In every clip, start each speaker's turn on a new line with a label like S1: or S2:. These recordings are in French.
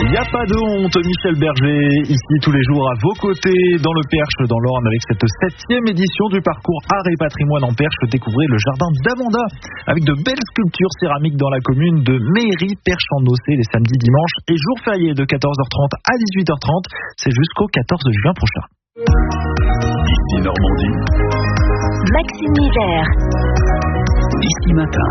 S1: Il n'y a pas de honte, Michel Berger, ici tous les jours à vos côtés, dans le Perche, dans l'Orne, avec cette 7e édition du parcours Art et Patrimoine en Perche. Découvrez le jardin d'Amanda, avec de belles sculptures céramiques dans la commune de Méry, Perche-en-Aussay, les samedis, dimanches et jours fériés de 14h30 à 18h30. C'est jusqu'au 14 juin prochain.
S2: Ici Normandie.
S3: Maxime Hiver.
S2: Ici Matin.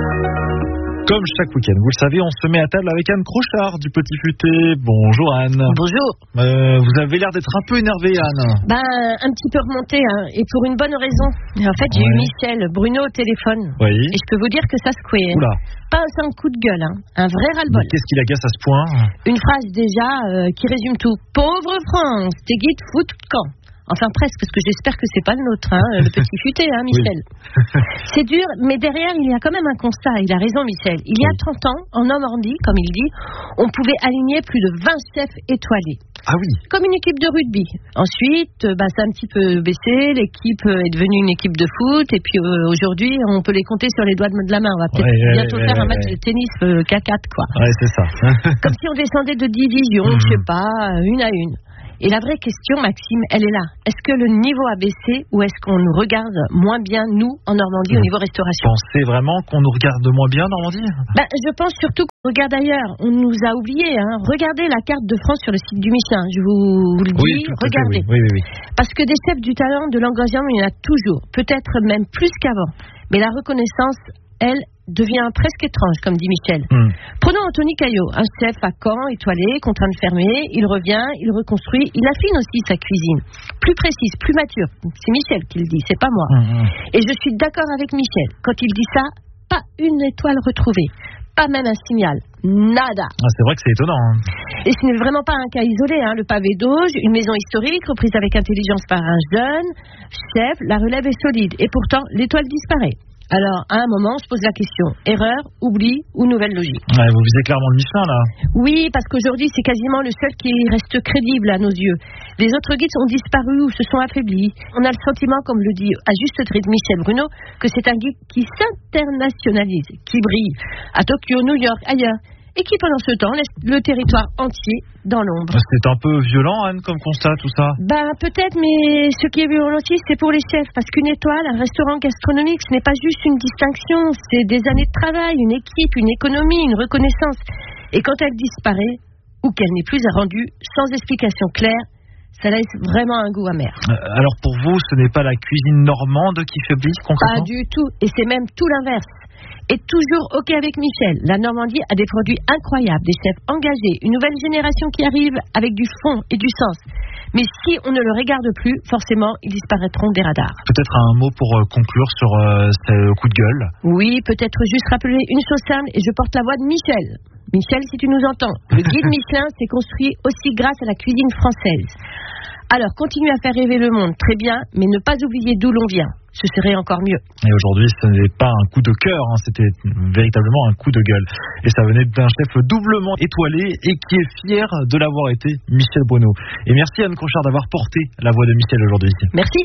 S1: Comme chaque week-end, vous le savez, on se met à table avec Anne Crochard du Petit Futé. Bonjour Anne.
S4: Bonjour.
S1: Vous avez l'air d'être un peu énervée, Anne.
S4: Un petit peu remontée, et pour une bonne raison. En fait, j'ai eu Michel Bruno au téléphone.
S1: Oui.
S4: Et je peux vous dire que ça secouait.
S1: Oula.
S4: Pas un coup de gueule, un vrai ras-le-bol.
S1: Mais qu'est-ce qui l'agace à ce point?
S4: Une phrase déjà qui résume tout. Pauvre France, t'es guide fout de camp. Enfin presque, parce que j'espère que c'est pas le nôtre, le Petit Futé, Michel. Oui. C'est dur, mais derrière, il y a quand même un constat. Il a raison, Michel. Il y a 30 ans, en Normandie, comme il dit, on pouvait aligner plus de 20 chefs étoilés.
S1: Ah oui.
S4: Comme une équipe de rugby. Ensuite, ça a un petit peu baissé. L'équipe est devenue une équipe de foot. Et puis aujourd'hui, on peut les compter sur les doigts de la main. On va peut-être bientôt faire un match de tennis K4, quoi.
S1: Ouais, c'est ça.
S4: Comme si on descendait de division, je sais pas, une à une. Et la vraie question, Maxime, elle est là. Est-ce que le niveau a baissé ou est-ce qu'on nous regarde moins bien, nous, en Normandie, au niveau restauration?
S1: Vous pensez vraiment qu'on nous regarde moins bien, Normandie?
S4: Je pense surtout qu'on regarde ailleurs. On nous a oubliés. Regardez la carte de France sur le site du Michelin. Je vous le dis, regardez.
S1: Oui.
S4: Parce que des chefs du talent, de l'engagement, il y en a toujours. Peut-être même plus qu'avant. Mais la reconnaissance, elle, devient presque étrange, comme dit Michel. Prenons Anthony Caillot, un chef à Caen, étoilé, contraint de fermer. Il revient, il reconstruit, il affine aussi sa cuisine. Plus précise, plus mature. C'est Michel qui le dit, c'est pas moi. Et je suis d'accord avec Michel. Quand il dit ça, pas une étoile retrouvée. Pas même un signal. Nada.
S1: C'est vrai que c'est étonnant.
S4: Et ce n'est vraiment pas un cas isolé. Le pavé d'Auge, une maison historique reprise avec intelligence par un jeune chef. La relève est solide. Et pourtant, l'étoile disparaît. Alors, à un moment, on se pose la question. Erreur, oubli ou nouvelle logique?
S1: Vous visez clairement le Michelin, là.
S4: Oui, parce qu'aujourd'hui, c'est quasiment le seul qui reste crédible à nos yeux. Les autres guides ont disparu ou se sont affaiblis. On a le sentiment, comme le dit à juste titre Michel Bruno, que c'est un guide qui s'internationalise, qui brille. À Tokyo, New York, ailleurs. Et qui, pendant ce temps, laisse le territoire entier dans l'ombre.
S1: C'est un peu violent, Anne, comme constat, tout ça?
S4: Peut-être, mais ce qui est violent aussi, c'est pour les chefs. Parce qu'une étoile, un restaurant gastronomique, ce n'est pas juste une distinction. C'est des années de travail, une équipe, une économie, une reconnaissance. Et quand elle disparaît, ou qu'elle n'est plus rendue, sans explication claire, ça laisse vraiment un goût amer.
S1: Alors pour vous, ce n'est pas la cuisine normande qui faiblit, concrètement?
S4: Pas du tout. Et c'est même tout l'inverse. Et toujours OK avec Michel. La Normandie a des produits incroyables, des chefs engagés, une nouvelle génération qui arrive avec du fond et du sens. Mais si on ne le regarde plus, forcément, ils disparaîtront des radars.
S1: Peut-être un mot pour conclure sur ce coup de gueule? Oui,
S4: peut-être juste rappeler une chose simple, et je porte la voix de Michel. Michel, si tu nous entends, le guide Michelin s'est construit aussi grâce à la cuisine française. Alors, continuez à faire rêver le monde, très bien, mais ne pas oublier d'où l'on vient. Ce serait encore mieux.
S1: Et aujourd'hui, ce n'est pas un coup de cœur, c'était véritablement un coup de gueule. Et ça venait d'un chef doublement étoilé et qui est fier de l'avoir été, Michel Bruno. Et merci Anne Crochard d'avoir porté la voix de Michel aujourd'hui.
S4: Merci.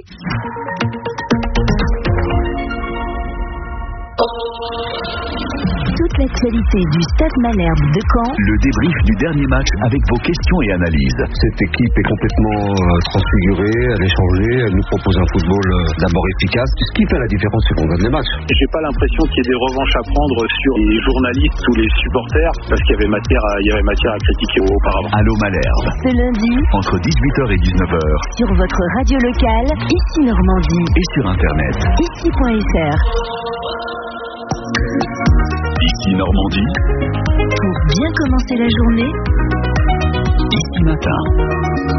S3: Toute l'actualité du Stade Malherbe de Caen.
S2: Le débrief du dernier match avec vos questions et analyses.
S5: Cette équipe est complètement transfigurée, elle est changée, elle nous propose un football d'abord efficace. Ce qui fait la différence, c'est qu'on gagne les matchs.
S6: J'ai pas l'impression qu'il y ait des revanches à prendre sur les journalistes ou les supporters, parce qu'il y avait matière à critiquer auparavant.
S2: Allô Malherbe.
S3: Ce lundi,
S2: entre 18h et 19h.
S3: Sur votre radio locale, Ici Normandie.
S2: Et sur Internet.
S3: Ici.fr.
S2: Ici Normandie.
S3: Pour bien commencer la journée.
S2: Ici Matin.